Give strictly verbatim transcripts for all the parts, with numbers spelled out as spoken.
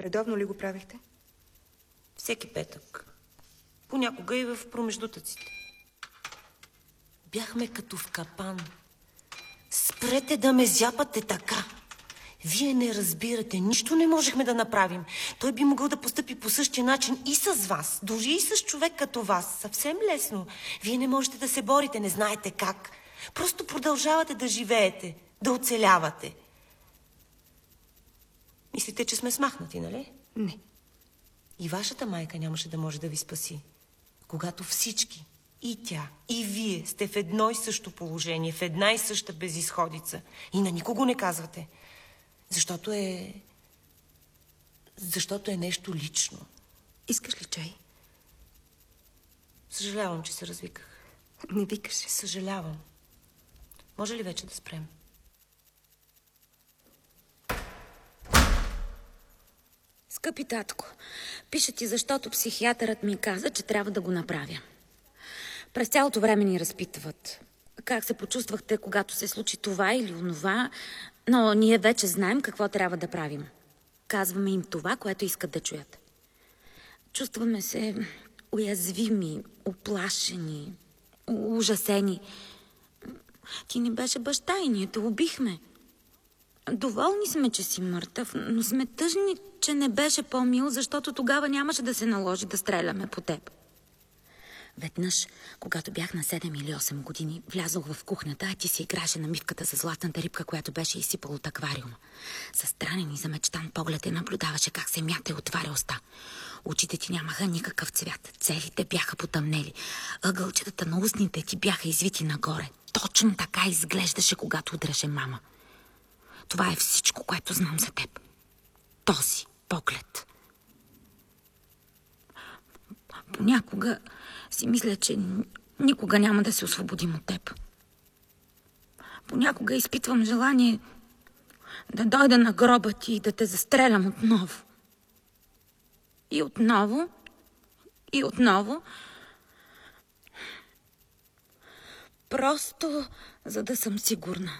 Редовно ли го правихте? Всеки петък. Понякога и в промеждутъците. Бяхме като в капан. Спрете да ме зяпате така. Вие не разбирате. Нищо не можехме да направим. Той би могъл да постъпи по същия начин и с вас. Дори и с човек като вас. Съвсем лесно. Вие не можете да се борите, не знаете как. Просто продължавате да живеете, да оцелявате. Мислите, че сме смахнати, нали? Не. И вашата майка нямаше да може да ви спаси. Когато всички, и тя, и вие сте в едно и също положение, в една и съща безизходица. И на никого не казвате. Защото е... Защото е нещо лично. Искаш ли чай? Съжалявам, че се развиках. Не викаш. Съжалявам. Може ли вече да спрем? Скъпи татко, пиша ти, защото психиатърът ми каза, че трябва да го направя. През цялото време ни разпитват как се почувствахте, когато се случи това или онова, но ние вече знаем какво трябва да правим. Казваме им това, което искат да чуят. Чувстваме се уязвими, оплашени, ужасени. Ти ни беше баща и ние те убихме. Доволни сме, че си мъртъв, но сме тъжни, че не беше по-мил, защото тогава нямаше да се наложи да стреляме по теб. Веднъж, когато бях на седем или осем години, влязох в кухнята, а ти си играше на мивката за златната рибка, която беше изсипала от аквариума. Със странен и замечтан поглед я наблюдаваше как се мята и отваря уста. Очите ти нямаха никакъв цвят, целите бяха потъмнели. Ъгълчетата на устните ти бяха извити нагоре. Точно така изглеждаше, когато удреше мама. Това е всичко, което знам за теб. Този поглед. Понякога си мисля, че никога няма да се освободим от теб. Понякога изпитвам желание да дойда на гроба ти и да те застрелям отново. И отново, и отново. Просто за да съм сигурна.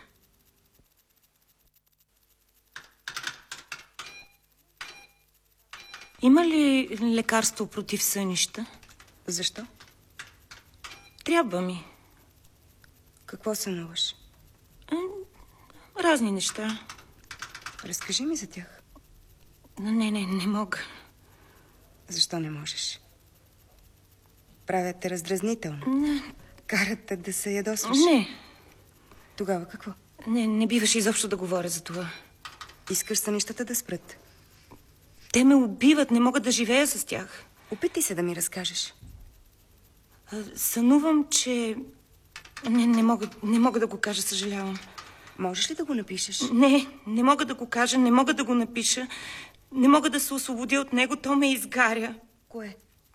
Има ли лекарство против сънища? Защо? Трябва ми. Какво сънуваш? Разни неща. Разкажи ми за тях. Не, не, не мога. Защо не можеш? Правят те раздразнително. Не. Карат те да се ядосваш. Не. Тогава какво? Не, не биваше изобщо да говоря за това. Искаш сънищата да спрат? Те ме убиват, не мога да живея с тях. Опитай се да ми разкажеш. Сънувам, че... Не, не мога, не мога да го кажа, съжалявам. Можеш ли да го напишеш? Не, не мога да го кажа, не мога да го напиша. Не мога да се освободя от него, то ме изгаря. Кое?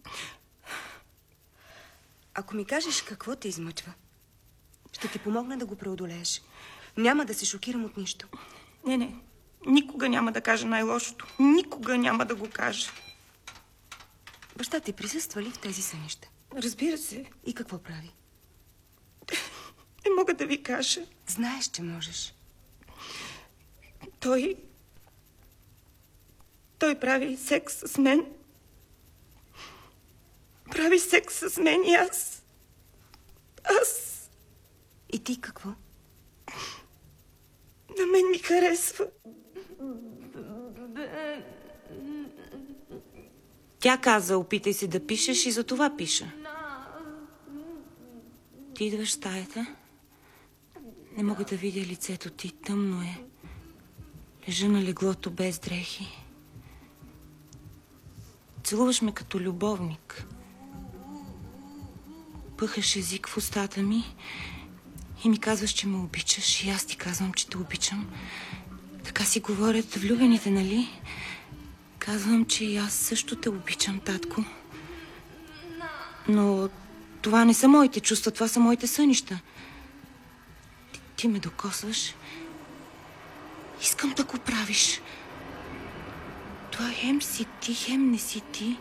Ако ми кажеш какво те измъчва, ще ти помогна да го преодолееш. Няма да се шокирам от нищо. Не, не, никога няма да кажа най-лошото. Никога няма да го кажа. Баща ти присъства ли в тези сънища? Разбира се. И какво прави? Не мога да ви кажа. Знаеш, че можеш. Той... Той прави секс с мен. Прави секс с мен и аз... Аз... И ти какво? На мен ми харесва. Тя каза, опитай се да пишеш и за това пиша. Ти идваш в стаята. Не мога да видя лицето ти. Тъмно е. Лежа на леглото без дрехи. Целуваш ме като любовник. Пъхаш език в устата ми и ми казваш, че ме обичаш. И аз ти казвам, че те обичам. Така си говорят влюбените, нали? Казвам, че и аз също те обичам, татко. Но това не са моите чувства, това са моите сънища. Ти, ти ме докосваш. Искам да го правиш. Това хем си ти, хем не си ти.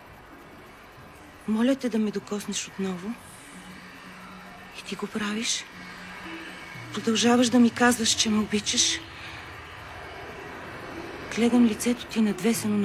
Моля те да ме докоснеш отново. И ти го правиш. Продължаваш да ми казваш, че ме обичаш. Гледам лицето ти надвесено на